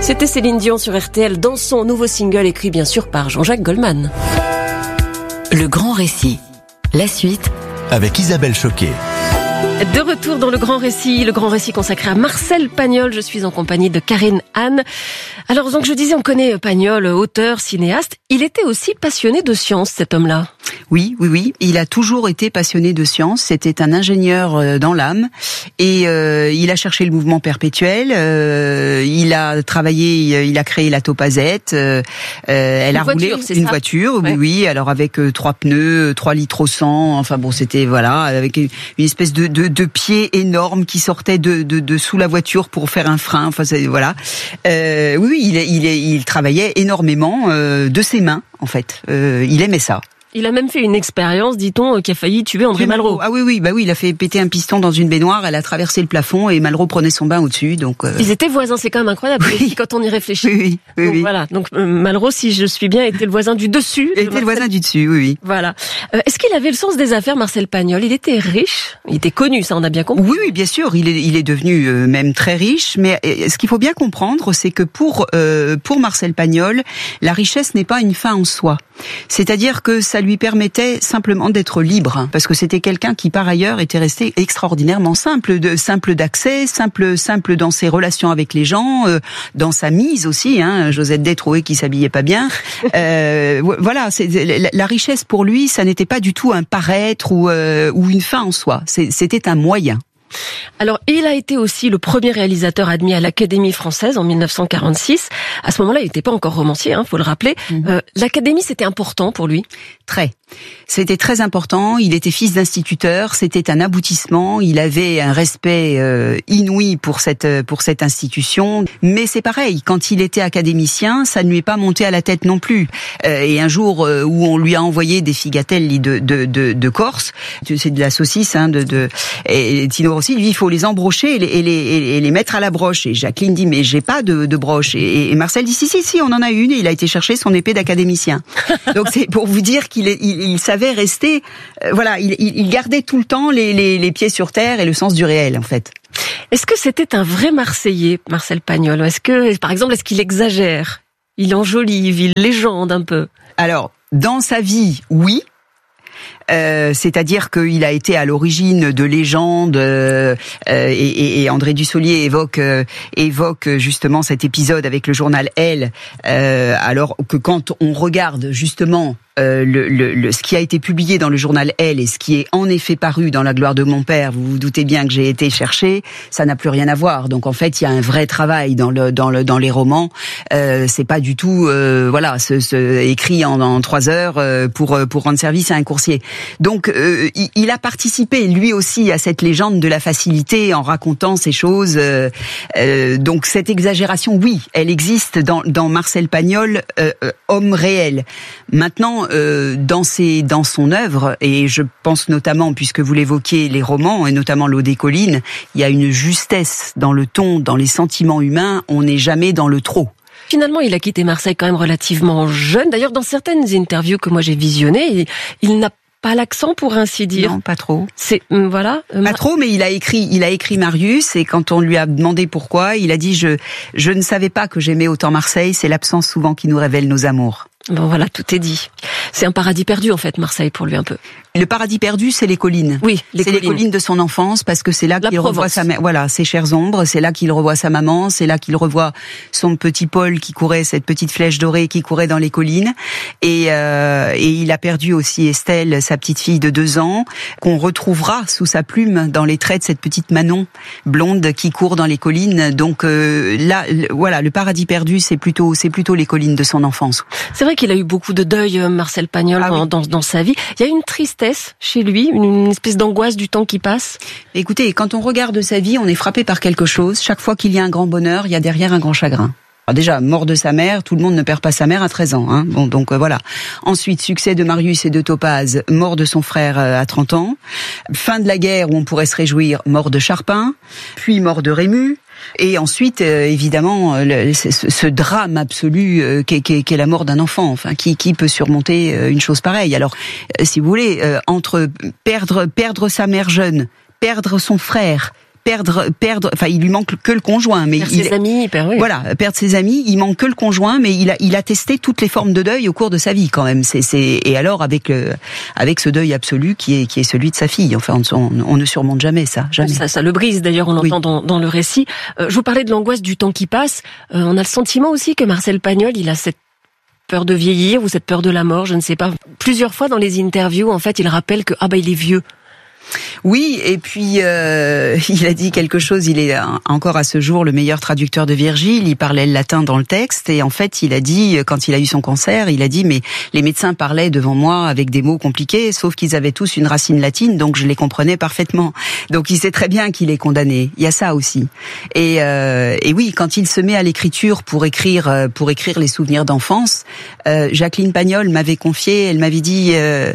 C'était Céline Dion sur RTL dans son nouveau single écrit bien sûr par Jean-Jacques Goldman. Le grand récit. La suite avec Isabelle Choquet. De retour dans le grand récit consacré à Marcel Pagnol. Je suis en compagnie de Karine Anne. Alors donc je disais, on connaît Pagnol, auteur, cinéaste. Il était aussi passionné de sciences, cet homme-là. Oui. Il a toujours été passionné de sciences. C'était un ingénieur dans l'âme. Et il a cherché le mouvement perpétuel. Il a travaillé, il a créé la Topazette. Elle a roulé une voiture, oui. Alors avec 3 pneus, 3 litres au 100. Enfin bon, c'était avec une espèce de pied énorme qui sortait de sous la voiture pour faire un frein. Enfin voilà. Il travaillait énormément de ses mains en fait. Il aimait ça. Il a même fait une expérience, dit-on, qui a failli tuer André Malraux. Ah oui, il a fait péter un piston dans une baignoire, elle a traversé le plafond et Malraux prenait son bain au-dessus. Donc Ils étaient voisins, c'est quand même incroyable quand on y réfléchit. Oui. Voilà. Donc Malraux, si je suis bien, était le voisin du dessus. Il était le voisin du dessus, oui. Voilà. Est-ce qu'il avait le sens des affaires, Marcel Pagnol? Il était riche, il était connu, ça on a bien compris. Oui, bien sûr, il est devenu même très riche. Mais ce qu'il faut bien comprendre, c'est que pour Marcel Pagnol, la richesse n'est pas une fin en soi. C'est-à-dire que ça lui permettait simplement d'être libre, parce que c'était quelqu'un qui par ailleurs était resté extraordinairement simple d'accès, simple dans ses relations avec les gens, dans sa mise aussi. Josette Day trouvait qu'il s'habillait pas bien. Voilà, la richesse pour lui, ça n'était pas du tout un paraître ou une fin en soi. C'était un moyen. Alors, il a été aussi le premier réalisateur admis à l'Académie française en 1946. À ce moment-là, il n'était pas encore romancier, faut le rappeler. L'Académie, c'était important pour lui? C'était très important. Il était fils d'instituteur. C'était un aboutissement. Il avait un respect inouï pour cette institution. Mais c'est pareil. Quand il était académicien, ça ne lui est pas monté à la tête non plus. Et un jour où on lui a envoyé des figatelli de Corse, c'est de la saucisse, et Tino Rossi, lui, il faut les embrocher et les mettre à la broche. Et Jacqueline dit, mais j'ai pas de broche. Et Marcel dit, si, on en a une. Et il a été chercher son épée d'académicien. Donc c'est pour vous dire qu'il savait rester, il gardait tout le temps les pieds sur terre et le sens du réel, en fait. Est-ce que c'était un vrai Marseillais, Marcel Pagnol? Par exemple, est-ce qu'il exagère? Il enjolive, il légende un peu? Alors, dans sa vie, oui. C'est-à-dire qu'il a été à l'origine de légendes et André Dussolier évoque justement cet épisode avec le journal Elle, alors que quand on regarde justement ce qui a été publié dans le journal Elle et ce qui est en effet paru dans La gloire de mon père, vous vous doutez bien que j'ai été chercher, ça n'a plus rien à voir. Donc en fait, il y a un vrai travail dans les romans. C'est pas du tout écrit en 3 heures pour rendre service à un coursier. Donc il a participé lui aussi à cette légende de la facilité en racontant ces choses. Donc cette exagération, oui, elle existe dans Marcel Pagnol, homme réel. Maintenant, dans son œuvre, et je pense notamment, puisque vous l'évoquiez, les romans, et notamment L'eau des collines, il y a une justesse dans le ton, dans les sentiments humains, on n'est jamais dans le trop. Finalement, il a quitté Marseille quand même relativement jeune. D'ailleurs, dans certaines interviews que moi j'ai visionnées, il n'a pas l'accent, pour ainsi dire. Non, pas trop. Pas trop, mais il a écrit Marius, et quand on lui a demandé pourquoi, il a dit je ne savais pas que j'aimais autant Marseille, c'est l'absence souvent qui nous révèle nos amours. Bon voilà, tout est dit. C'est un paradis perdu en fait, Marseille, pour lui un peu. Le paradis perdu, c'est les collines. Oui, les collines de son enfance, parce que c'est là qu'il revoit sa mère. Voilà, ses chères ombres, c'est là qu'il revoit sa maman, c'est là qu'il revoit son petit Paul qui courait, cette petite flèche dorée qui courait dans les collines. Et il a perdu aussi Estelle, sa petite fille de 2 ans, qu'on retrouvera sous sa plume dans les traits de cette petite Manon blonde qui court dans les collines. Donc là, voilà, le paradis perdu, c'est plutôt les collines de son enfance. C'est vrai qu'il a eu beaucoup de deuil, Marcel Pagnol, dans sa vie. Il y a une tristesse chez lui, une espèce d'angoisse du temps qui passe. Écoutez, quand on regarde sa vie, on est frappé par quelque chose. Chaque fois qu'il y a un grand bonheur, il y a derrière un grand chagrin. Alors déjà, mort de sa mère, tout le monde ne perd pas sa mère à 13 ans. Bon, donc voilà. Ensuite, succès de Marius et de Topaz, mort de son frère à 30 ans. Fin de la guerre où on pourrait se réjouir, mort de Charpin. Puis mort de Rému. Et ensuite, évidemment, ce drame absolu qu'est la mort d'un enfant. Enfin, qui peut surmonter une chose pareille? Alors, si vous voulez, entre perdre sa mère jeune, perdre son frère, perdre, enfin, il lui manque que le conjoint, mais ses amis, oui. Voilà, perdre ses amis, il manque que le conjoint, mais il a testé toutes les formes de deuil au cours de sa vie quand même. Et alors avec ce deuil absolu qui est celui de sa fille. Enfin, on ne surmonte jamais ça, jamais. Ça le brise. D'ailleurs, on l'entend dans le récit. Je vous parlais de l'angoisse du temps qui passe. On a le sentiment aussi que Marcel Pagnol, il a cette peur de vieillir ou cette peur de la mort, je ne sais pas. Plusieurs fois dans les interviews, en fait, il rappelle que il est vieux. Oui, et puis il a dit quelque chose, il est encore à ce jour le meilleur traducteur de Virgile, il parlait le latin dans le texte, et en fait il a dit, quand il a eu son cancer, il a dit mais les médecins parlaient devant moi avec des mots compliqués, sauf qu'ils avaient tous une racine latine, donc je les comprenais parfaitement. Donc il sait très bien qu'il est condamné, il y a ça aussi. Et oui, quand il se met à l'écriture pour écrire les souvenirs d'enfance, Jacqueline Pagnol m'avait confié, elle m'avait dit,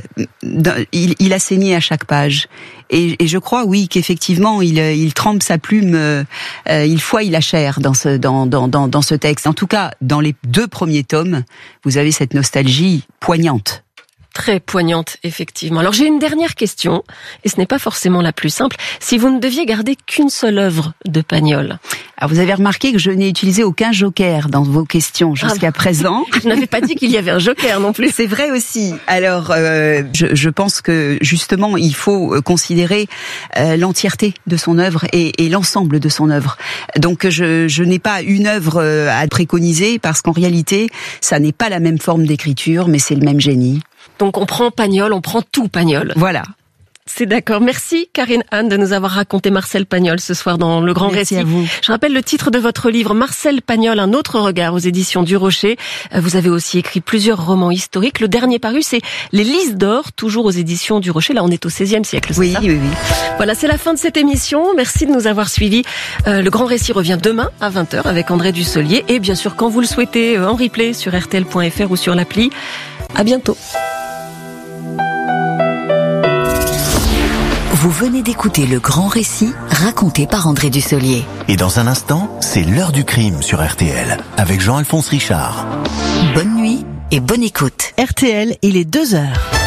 il a saigné à chaque page. Et je crois, oui, qu'effectivement, il trempe sa plume, il fouille la chair dans ce texte. En tout cas, dans les 2 premiers tomes, vous avez cette nostalgie poignante. Très poignante, effectivement. Alors j'ai une dernière question, et ce n'est pas forcément la plus simple. Si vous ne deviez garder qu'une seule œuvre de Pagnol. Alors vous avez remarqué que je n'ai utilisé aucun joker dans vos questions jusqu'à présent. Je n'avais pas dit qu'il y avait un joker non plus. C'est vrai aussi. Alors je pense que justement il faut considérer l'entièreté de son œuvre et l'ensemble de son œuvre. Donc je n'ai pas une œuvre à préconiser parce qu'en réalité ça n'est pas la même forme d'écriture, mais c'est le même génie. Donc on prend Pagnol, on prend tout Pagnol. Voilà. C'est d'accord. Merci Karine Anne de nous avoir raconté Marcel Pagnol ce soir dans Le Grand Récit. Merci à vous. Je rappelle le titre de votre livre, Marcel Pagnol, un autre regard, aux éditions du Rocher. Vous avez aussi écrit plusieurs romans historiques. Le dernier paru, c'est Les Lys d'or, toujours aux éditions du Rocher. Là, on est au XVIe siècle, c'est ça ? Oui. Voilà, c'est la fin de cette émission. Merci de nous avoir suivis. Le Grand Récit revient demain à 20h avec André Dussolier. Et bien sûr, quand vous le souhaitez, en replay sur rtl.fr ou sur l'appli. À bientôt. Vous venez d'écouter Le Grand Récit, raconté par André Dussolier. Et dans un instant, c'est l'heure du crime sur RTL, avec Jean-Alphonse Richard. Bonne nuit et bonne écoute. RTL, il est 2h.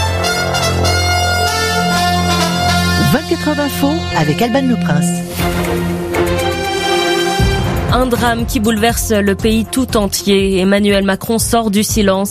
24 heures d'info avec Alban Le Prince. Un drame qui bouleverse le pays tout entier. Emmanuel Macron sort du silence.